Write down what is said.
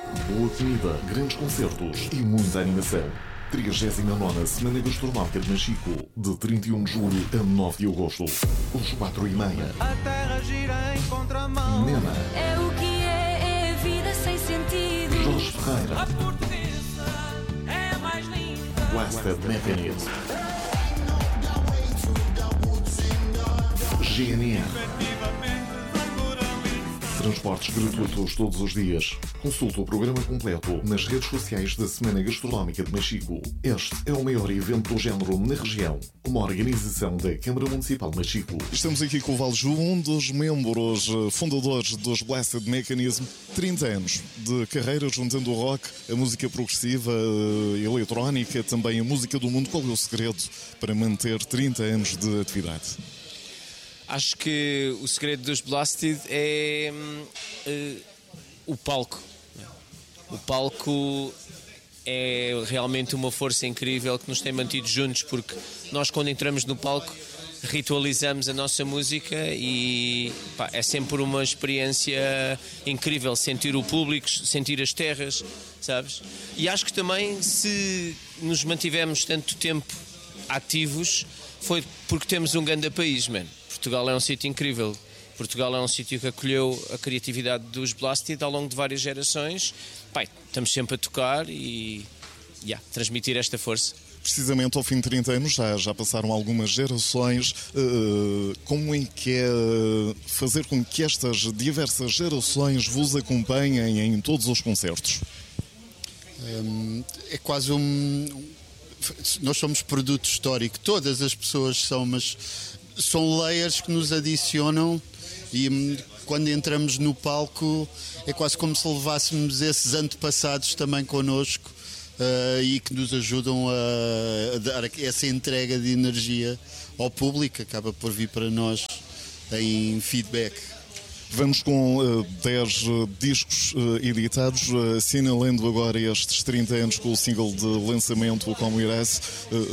Boa comida, grandes concertos e muita animação. 39ª Semana Gastronómica de Machico, de 31 de julho a 9 de agosto, às 4h30. A terra gira em contramão. Nena. É o que é a vida sem sentido. Jorge Ferreira. A portuguesa é a mais linda. Blasted Mechanism. GNR. Transportes gratuitos todos os dias. Consulte o programa completo nas redes sociais da Semana Gastronómica de Machico. Este é o maior evento do género na região. Uma organização da Câmara Municipal de Machico. Estamos aqui com o Valju, um dos membros fundadores dos Blasted Mechanism. 30 anos de carreira juntando o rock, a música progressiva, a eletrónica, também a música do mundo. Qual é o segredo para manter 30 anos de atividade? Acho que o segredo dos Blasted é o palco. O palco é realmente uma força incrível que nos tem mantido juntos, porque nós, quando entramos no palco, ritualizamos a nossa música e é sempre uma experiência incrível sentir o público, sentir as terras, sabes? E acho que também, se nos mantivemos tanto tempo ativos, foi porque temos um grande país, mano. Portugal é um sítio incrível. Portugal é um sítio que acolheu a criatividade dos Blasted ao longo de várias gerações. Pai, estamos sempre a tocar e transmitir esta força. Precisamente ao fim de 30 anos já passaram algumas gerações. Como é que é fazer com que estas diversas gerações vos acompanhem em todos os concertos? É quase nós somos produto histórico. Todas as pessoas são, mas são layers que nos adicionam e quando entramos no palco é quase como se levássemos esses antepassados também connosco e que nos ajudam a dar essa entrega de energia ao público, acaba por vir para nós em feedback. Vamos com 10 discos editados, assinalando agora estes 30 anos com o single de lançamento, o Como Irás.